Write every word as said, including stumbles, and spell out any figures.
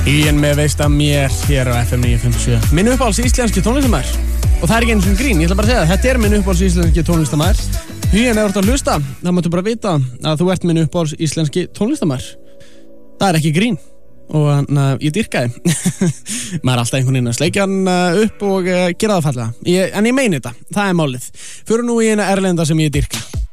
Ían með veist að mér hér á F M níu fimm sjö. Minn uppáhalds íslenski tónlistarmaður. Og það er ekki einu sinni grín, ég ætla bara að segja það. Þetta er minn uppáhalds íslenski tónlistarmaður. Ían, ef þú ert að hlusta, þá máttu bara vita að þú ert minn uppáhalds íslenski tónlistarmaður. Það er ekki grín. Og na, ég dýrkaði. Maður er alltaf einhvern veginn að sleikja hann upp og uh, gera það fallega. Ég, en ég meini þetta, það er málið. Fyrir nú í eina erlenda sem ég dýrka.